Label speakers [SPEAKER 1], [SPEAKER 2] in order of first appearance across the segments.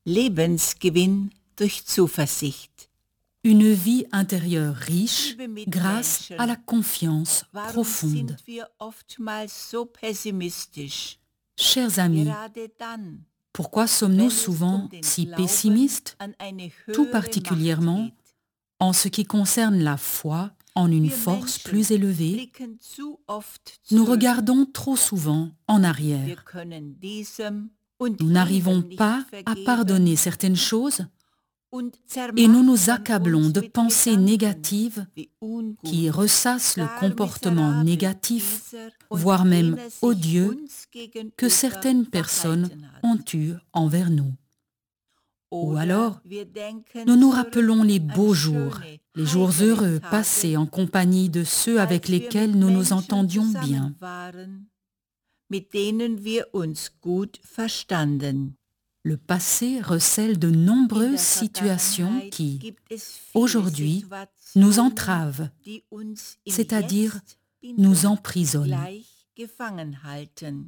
[SPEAKER 1] Lebensgewinn durch Zuversicht.
[SPEAKER 2] Une vie intérieure riche grâce à la confiance
[SPEAKER 1] Warum
[SPEAKER 2] profonde.
[SPEAKER 1] sind wir oftmals so pessimistisch?
[SPEAKER 2] Chers amis,
[SPEAKER 1] Gerade dann,
[SPEAKER 2] pourquoi
[SPEAKER 1] wenn
[SPEAKER 2] sommes-nous
[SPEAKER 1] es
[SPEAKER 2] souvent
[SPEAKER 1] den
[SPEAKER 2] si
[SPEAKER 1] Glauben
[SPEAKER 2] pessimistes,
[SPEAKER 1] an eine
[SPEAKER 2] tout
[SPEAKER 1] höhere
[SPEAKER 2] particulièrement
[SPEAKER 1] Macht geht?
[SPEAKER 2] en ce qui concerne la foi en une
[SPEAKER 1] Wir
[SPEAKER 2] force
[SPEAKER 1] Menschen
[SPEAKER 2] plus élevée?
[SPEAKER 1] blicken zu oft
[SPEAKER 2] Nous
[SPEAKER 1] zurück.
[SPEAKER 2] regardons trop souvent en
[SPEAKER 1] Wir
[SPEAKER 2] arrière.
[SPEAKER 1] können diesem und
[SPEAKER 2] Nous n'arrivons
[SPEAKER 1] jenem nicht
[SPEAKER 2] pas à
[SPEAKER 1] vergeben
[SPEAKER 2] pardonner certaines choses
[SPEAKER 1] und
[SPEAKER 2] et nous nous
[SPEAKER 1] zermartern
[SPEAKER 2] accablons
[SPEAKER 1] uns
[SPEAKER 2] de
[SPEAKER 1] mit
[SPEAKER 2] pensées
[SPEAKER 1] Gedanken,
[SPEAKER 2] négatives
[SPEAKER 1] wie ungut,
[SPEAKER 2] qui ressassent le
[SPEAKER 1] gar
[SPEAKER 2] comportement
[SPEAKER 1] miserabel
[SPEAKER 2] négatif,
[SPEAKER 1] dieser und
[SPEAKER 2] voire même
[SPEAKER 1] jener sich
[SPEAKER 2] odieux,
[SPEAKER 1] uns gegenüber
[SPEAKER 2] que certaines personnes
[SPEAKER 1] verhalten hat.
[SPEAKER 2] ont eu envers nous. Ou
[SPEAKER 1] Oder
[SPEAKER 2] alors,
[SPEAKER 1] wir denken
[SPEAKER 2] nous nous
[SPEAKER 1] zurück
[SPEAKER 2] rappelons les
[SPEAKER 1] an
[SPEAKER 2] beaux jours,
[SPEAKER 1] schöne,
[SPEAKER 2] les jours
[SPEAKER 1] heitere
[SPEAKER 2] heureux
[SPEAKER 1] Tage,
[SPEAKER 2] passés en compagnie de ceux avec
[SPEAKER 1] als wir
[SPEAKER 2] lesquels
[SPEAKER 1] mit
[SPEAKER 2] nous nous
[SPEAKER 1] Menschen
[SPEAKER 2] entendions
[SPEAKER 1] zusammen
[SPEAKER 2] bien.
[SPEAKER 1] waren, mit denen wir uns gut verstanden.
[SPEAKER 2] Le passé recèle de
[SPEAKER 1] In
[SPEAKER 2] nombreuses
[SPEAKER 1] der
[SPEAKER 2] situations
[SPEAKER 1] Vergangenheit
[SPEAKER 2] qui,
[SPEAKER 1] gibt es viele
[SPEAKER 2] aujourd'hui, nous
[SPEAKER 1] Situationen,
[SPEAKER 2] entravent,
[SPEAKER 1] die uns im
[SPEAKER 2] c'est-à-dire
[SPEAKER 1] Jetzt
[SPEAKER 2] nous
[SPEAKER 1] binden,
[SPEAKER 2] emprisonnent.
[SPEAKER 1] gleich gefangen halten.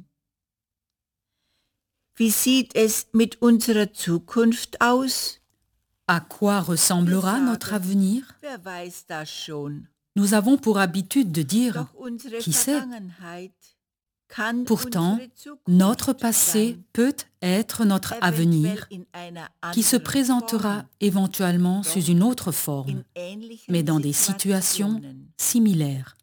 [SPEAKER 1] Wie sieht es mit unserer Zukunft aus?
[SPEAKER 2] À quoi ressemblera notre avenir?
[SPEAKER 1] Wer weiß das schon?
[SPEAKER 2] Nous avons pour habitude de dire
[SPEAKER 1] Doch unsere
[SPEAKER 2] qui sait?
[SPEAKER 1] Vergangenheit kann
[SPEAKER 2] Pourtant,
[SPEAKER 1] unsere Zukunft
[SPEAKER 2] notre passé
[SPEAKER 1] sein,
[SPEAKER 2] peut être notre
[SPEAKER 1] eventuell
[SPEAKER 2] avenir
[SPEAKER 1] in einer
[SPEAKER 2] qui se
[SPEAKER 1] anderen
[SPEAKER 2] présentera
[SPEAKER 1] Form,
[SPEAKER 2] éventuellement
[SPEAKER 1] doch
[SPEAKER 2] sous une autre forme,
[SPEAKER 1] in ähnlichen
[SPEAKER 2] mais dans des situations
[SPEAKER 1] Situationen.
[SPEAKER 2] similaires.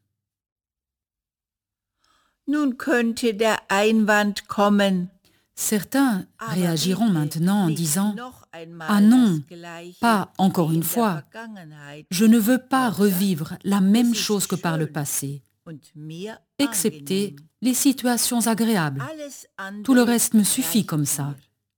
[SPEAKER 1] Nun könnte der Einwand kommen,
[SPEAKER 2] Certains
[SPEAKER 1] aber
[SPEAKER 2] réagiront
[SPEAKER 1] bitte
[SPEAKER 2] maintenant en
[SPEAKER 1] nicht
[SPEAKER 2] disant
[SPEAKER 1] noch einmal
[SPEAKER 2] Ah non,
[SPEAKER 1] das Gleiche
[SPEAKER 2] pas encore
[SPEAKER 1] wie
[SPEAKER 2] une
[SPEAKER 1] in der
[SPEAKER 2] fois.
[SPEAKER 1] Vergangenheit.
[SPEAKER 2] Je ne veux pas
[SPEAKER 1] Außer
[SPEAKER 2] revivre la même
[SPEAKER 1] es ist
[SPEAKER 2] chose que par le
[SPEAKER 1] schön
[SPEAKER 2] passé,
[SPEAKER 1] und mir
[SPEAKER 2] excepté
[SPEAKER 1] angenehm.
[SPEAKER 2] les situations agréables.
[SPEAKER 1] Alles
[SPEAKER 2] Tout le
[SPEAKER 1] andere
[SPEAKER 2] reste me suffit
[SPEAKER 1] reicht
[SPEAKER 2] comme ça.
[SPEAKER 1] mir.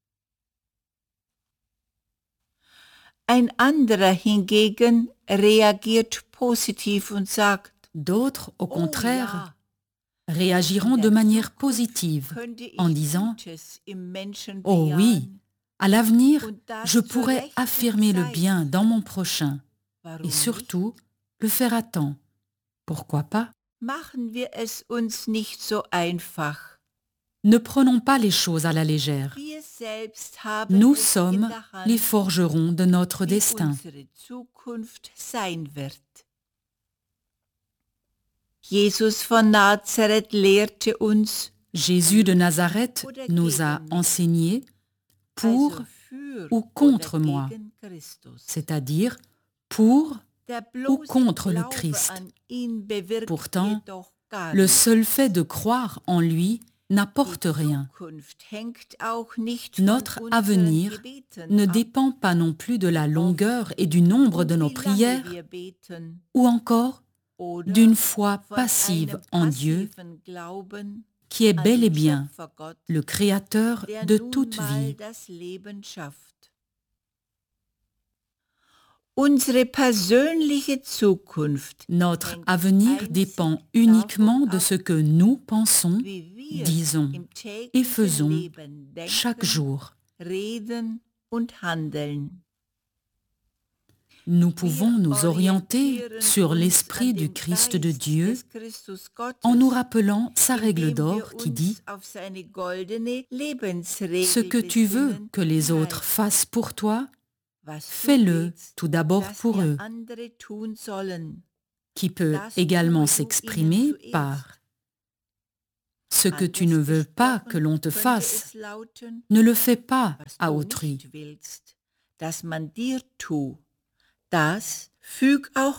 [SPEAKER 1] Ein anderer hingegen reagiert positiv und sagt,
[SPEAKER 2] D'autres, au
[SPEAKER 1] oh
[SPEAKER 2] contraire,
[SPEAKER 1] ja,
[SPEAKER 2] réagiront
[SPEAKER 1] in
[SPEAKER 2] de
[SPEAKER 1] der
[SPEAKER 2] manière
[SPEAKER 1] Zukunft
[SPEAKER 2] positive
[SPEAKER 1] könnte ich
[SPEAKER 2] en disant
[SPEAKER 1] Gutes im Menschen
[SPEAKER 2] Oh oui,
[SPEAKER 1] bejahen
[SPEAKER 2] à l'avenir,
[SPEAKER 1] und das
[SPEAKER 2] je
[SPEAKER 1] zur
[SPEAKER 2] pourrai
[SPEAKER 1] rechten
[SPEAKER 2] affirmer le
[SPEAKER 1] Zeit.
[SPEAKER 2] bien dans mon prochain
[SPEAKER 1] Warum
[SPEAKER 2] et
[SPEAKER 1] nicht?
[SPEAKER 2] surtout le faire à temps. Pourquoi pas?
[SPEAKER 1] Machen wir es uns nicht so einfach.
[SPEAKER 2] Ne prenons pas les choses à la légère.
[SPEAKER 1] Wir selbst haben
[SPEAKER 2] Nous
[SPEAKER 1] es in
[SPEAKER 2] sommes
[SPEAKER 1] der Hand,
[SPEAKER 2] les forgerons de notre
[SPEAKER 1] wie
[SPEAKER 2] destin.
[SPEAKER 1] unsere Zukunft sein wird. Jesus von Nazareth lehrte uns,
[SPEAKER 2] Jésus de Nazareth nous a enseigné pour
[SPEAKER 1] also für
[SPEAKER 2] ou contre
[SPEAKER 1] oder
[SPEAKER 2] moi,
[SPEAKER 1] gegen Christus.
[SPEAKER 2] c'est-à-dire pour
[SPEAKER 1] Der
[SPEAKER 2] ou
[SPEAKER 1] bloße
[SPEAKER 2] contre le
[SPEAKER 1] Glaube
[SPEAKER 2] Christ.
[SPEAKER 1] an ihn bewirkt
[SPEAKER 2] Pourtant,
[SPEAKER 1] jedoch gar
[SPEAKER 2] le
[SPEAKER 1] nichts.
[SPEAKER 2] seul fait de croire en lui n'apporte
[SPEAKER 1] Die
[SPEAKER 2] rien.
[SPEAKER 1] Zukunft hängt auch nicht von
[SPEAKER 2] Notre
[SPEAKER 1] unseren
[SPEAKER 2] avenir
[SPEAKER 1] Gebeten
[SPEAKER 2] ne
[SPEAKER 1] ab.
[SPEAKER 2] dépend pas non plus de la longueur et du nombre de
[SPEAKER 1] Und
[SPEAKER 2] nos
[SPEAKER 1] wie lange
[SPEAKER 2] prières
[SPEAKER 1] wir beten,
[SPEAKER 2] ou encore
[SPEAKER 1] oder
[SPEAKER 2] d'une foi
[SPEAKER 1] von
[SPEAKER 2] passive
[SPEAKER 1] einem
[SPEAKER 2] en Dieu
[SPEAKER 1] passiven Glauben
[SPEAKER 2] qui est
[SPEAKER 1] an
[SPEAKER 2] bel et
[SPEAKER 1] den
[SPEAKER 2] bien
[SPEAKER 1] Schöpfergott,
[SPEAKER 2] le Créateur
[SPEAKER 1] der
[SPEAKER 2] de
[SPEAKER 1] nun
[SPEAKER 2] toute
[SPEAKER 1] mal
[SPEAKER 2] vie.
[SPEAKER 1] das Leben schafft. Unsere persönliche Zukunft
[SPEAKER 2] Notre
[SPEAKER 1] hängt
[SPEAKER 2] avenir
[SPEAKER 1] einzig
[SPEAKER 2] dépend uniquement
[SPEAKER 1] davon
[SPEAKER 2] de
[SPEAKER 1] ab,
[SPEAKER 2] ce que nous pensons,
[SPEAKER 1] wie wir
[SPEAKER 2] disons
[SPEAKER 1] im
[SPEAKER 2] et
[SPEAKER 1] täglichen
[SPEAKER 2] faisons
[SPEAKER 1] Leben
[SPEAKER 2] chaque
[SPEAKER 1] denken,
[SPEAKER 2] jour.
[SPEAKER 1] reden und handeln.
[SPEAKER 2] Nous pouvons
[SPEAKER 1] Wir
[SPEAKER 2] nous orienter
[SPEAKER 1] orientieren
[SPEAKER 2] sur
[SPEAKER 1] uns
[SPEAKER 2] l'Esprit
[SPEAKER 1] an
[SPEAKER 2] du
[SPEAKER 1] dem
[SPEAKER 2] Christ de
[SPEAKER 1] Geist
[SPEAKER 2] Dieu
[SPEAKER 1] des Christusgottes,
[SPEAKER 2] en nous rappelant sa règle
[SPEAKER 1] indem
[SPEAKER 2] d'or
[SPEAKER 1] wir
[SPEAKER 2] qui
[SPEAKER 1] uns
[SPEAKER 2] dit
[SPEAKER 1] auf seine goldene
[SPEAKER 2] « Ce
[SPEAKER 1] Lebensregel
[SPEAKER 2] que tu veux
[SPEAKER 1] besinnen,
[SPEAKER 2] que les
[SPEAKER 1] die
[SPEAKER 2] autres
[SPEAKER 1] heißt,
[SPEAKER 2] fassent pour toi,
[SPEAKER 1] was du
[SPEAKER 2] fais-le
[SPEAKER 1] willst,
[SPEAKER 2] tout d'abord
[SPEAKER 1] dass
[SPEAKER 2] pour
[SPEAKER 1] dir
[SPEAKER 2] eux »,
[SPEAKER 1] andere tun sollen.
[SPEAKER 2] qui peut
[SPEAKER 1] Das
[SPEAKER 2] également
[SPEAKER 1] tue du ihnen
[SPEAKER 2] s'exprimer
[SPEAKER 1] zuerst.
[SPEAKER 2] par « Ce que tu
[SPEAKER 1] Anders
[SPEAKER 2] ne veux pas
[SPEAKER 1] gesprochen
[SPEAKER 2] que l'on te
[SPEAKER 1] könnte
[SPEAKER 2] fasse,
[SPEAKER 1] es lauten,
[SPEAKER 2] ne le fais pas
[SPEAKER 1] was
[SPEAKER 2] à
[SPEAKER 1] du
[SPEAKER 2] autrui ».
[SPEAKER 1] nicht willst, dass man dir tu, das füg auch